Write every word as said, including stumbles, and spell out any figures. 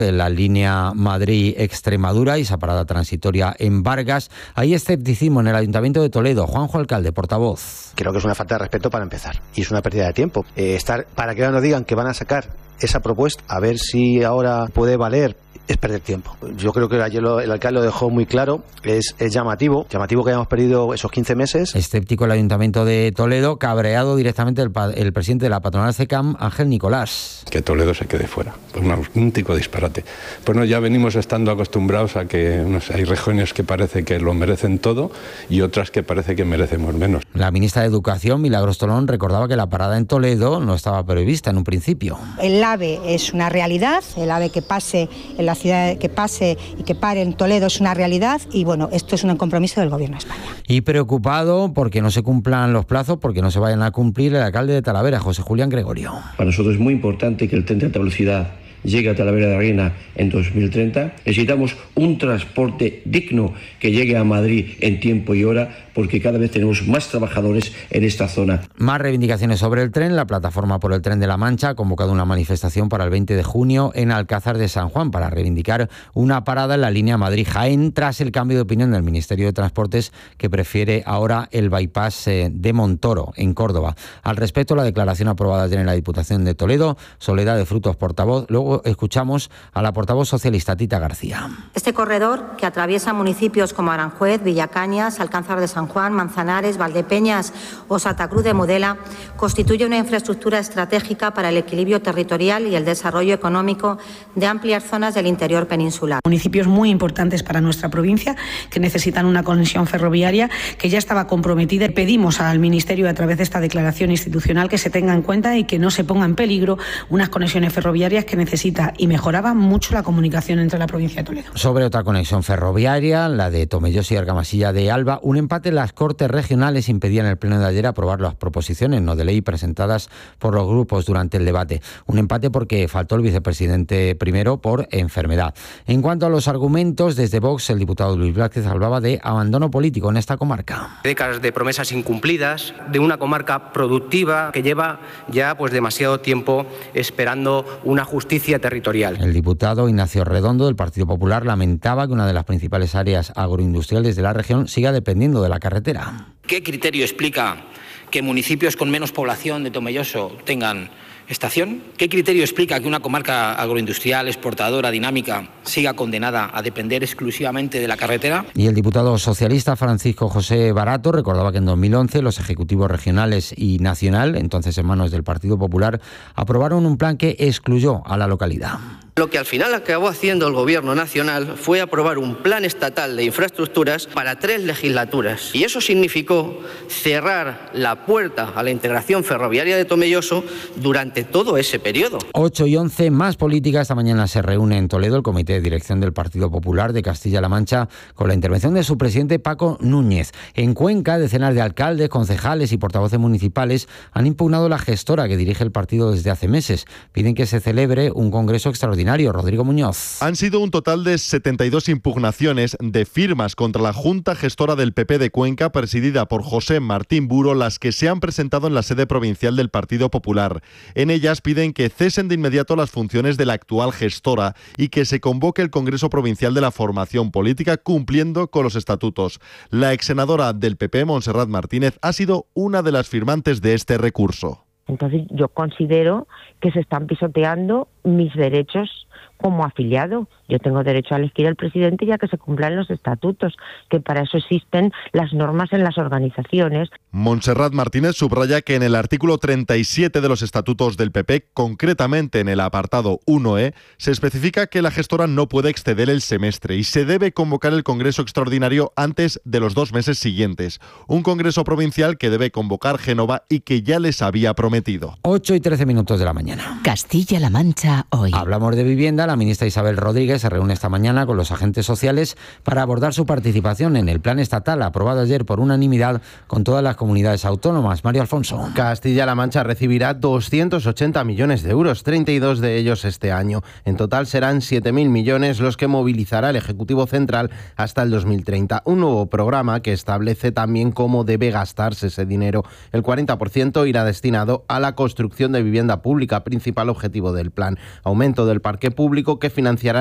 de la línea Madrid-Extremadura y esa parada transitoria en Vargas. Hay escepticismo en el Ayuntamiento de Toledo. Juanjo Alcalde, portavoz. Creo que es una falta de respeto para empezar y es una pérdida de tiempo. Eh, estar para que ahora nos digan que van a sacar esa propuesta, a ver si ahora puede valer, es perder tiempo. Yo creo que ayer lo, el alcalde lo dejó muy claro, es, es llamativo, llamativo que hayamos perdido esos quince meses. Escéptico el Ayuntamiento de Toledo, cabreado directamente el, el presidente de la patronal C E C A M, Ángel Nicolás. Que Toledo se quede fuera, pues un auténtico disparate. Bueno, ya venimos estando acostumbrados a que no sé, hay regiones que parece que lo merecen todo y otras que parece que merecemos menos. La ministra de Educación, Milagros Tolón, recordaba que la parada en Toledo no estaba prevista en un principio. El AVE es una realidad, el AVE que pase en la ciudad, que pase y que pare en Toledo es una realidad y bueno, esto es un compromiso del Gobierno de España. Y preocupado porque no se cumplan los plazos, porque no se vayan a cumplir, el alcalde de Talavera, José Julián Gregorio. Para nosotros es muy importante que el tren de alta velocidad llegue a Talavera de la Reina en dos mil treinta. Necesitamos un transporte digno que llegue a Madrid en tiempo y hora, porque cada vez tenemos más trabajadores en esta zona. Más reivindicaciones sobre el tren. La Plataforma por el Tren de la Mancha ha convocado una manifestación para el veinte de junio en Alcázar de San Juan para reivindicar una parada en la línea Madrid-Jaén tras el cambio de opinión del Ministerio de Transportes, que prefiere ahora el bypass de Montoro, en Córdoba. Al respecto, la declaración aprobada ayer en la Diputación de Toledo, Soledad de Frutos, portavoz. Luego escuchamos a la portavoz socialista Tita García. Este corredor, que atraviesa municipios como Aranjuez, Villacañas, Alcázar de San Juan, Manzanares, Valdepeñas o Santa Cruz de Mudela, constituye una infraestructura estratégica para el equilibrio territorial y el desarrollo económico de amplias zonas del interior peninsular. Municipios muy importantes para nuestra provincia que necesitan una conexión ferroviaria que ya estaba comprometida. Pedimos al Ministerio, a través de esta declaración institucional, que se tenga en cuenta y que no se ponga en peligro unas conexiones ferroviarias que necesitan y mejoraba mucho la comunicación entre la provincia de Toledo. Sobre otra conexión ferroviaria, la de Tomelloso y Argamasilla de Alba, un empate en las Cortes Regionales impedía en el pleno de ayer aprobar las proposiciones no de ley presentadas por los grupos durante el debate. Un empate porque faltó el vicepresidente primero por enfermedad. En cuanto a los argumentos, desde Vox, el diputado Luis Blázquez hablaba de abandono político en esta comarca. Décadas de promesas incumplidas, de una comarca productiva que lleva ya pues demasiado tiempo esperando una justicia territorial. El diputado Ignacio Redondo del Partido Popular lamentaba que una de las principales áreas agroindustriales de la región siga dependiendo de la carretera. ¿Qué criterio explica que municipios con menos población de Tomelloso tengan estación? ¿Qué criterio explica que una comarca agroindustrial, exportadora, dinámica, siga condenada a depender exclusivamente de la carretera? Y el diputado socialista Francisco José Barato recordaba que en dos mil once los ejecutivos regionales y nacional, entonces en manos del Partido Popular, aprobaron un plan que excluyó a la localidad. Lo que al final acabó haciendo el Gobierno nacional fue aprobar un plan estatal de infraestructuras para tres legislaturas. Y eso significó cerrar la puerta a la integración ferroviaria de Tomelloso durante todo ese periodo. ocho y once, más política. Esta mañana se reúne en Toledo el Comité de Dirección del Partido Popular de Castilla-La Mancha con la intervención de su presidente Paco Núñez. En Cuenca, decenas de alcaldes, concejales y portavoces municipales han impugnado la gestora que dirige el partido desde hace meses. Piden que se celebre un congreso extraordinario. Rodrigo Muñoz. Han sido un total de setenta y dos impugnaciones de firmas contra la Junta Gestora del P P de Cuenca, presidida por José Martín Buro, las que se han presentado en la sede provincial del Partido Popular. En ellas piden que cesen de inmediato las funciones de la actual gestora y que se convoque el Congreso Provincial de la Formación Política cumpliendo con los estatutos. La exsenadora del P P, Montserrat Martínez, ha sido una de las firmantes de este recurso. Entonces yo considero que se están pisoteando mis derechos como afiliado. Yo tengo derecho a elegir al presidente y a que se cumplan los estatutos, que para eso existen las normas en las organizaciones. Montserrat Martínez subraya que en el artículo treinta y siete de los estatutos del P P, concretamente en el apartado uno e, se especifica que la gestora no puede exceder el semestre y se debe convocar el Congreso Extraordinario antes de los dos meses siguientes. Un Congreso provincial que debe convocar Génova y que ya les había prometido. ocho y trece minutos de la mañana. Castilla-La Mancha hoy. Hablamos de vivienda. La ministra Isabel Rodríguez se reúne esta mañana con los agentes sociales para abordar su participación en el plan estatal aprobado ayer por unanimidad con todas las comunidades autónomas. Mario Alfonso. Castilla-La Mancha recibirá doscientos ochenta millones de euros, treinta y dos de ellos este año. En total serán siete mil millones los que movilizará el Ejecutivo Central hasta el dos mil treinta. Un nuevo programa que establece también cómo debe gastarse ese dinero. El cuarenta por ciento irá destinado apoyo a la construcción de vivienda pública, principal objetivo del plan. Aumento del parque público que financiará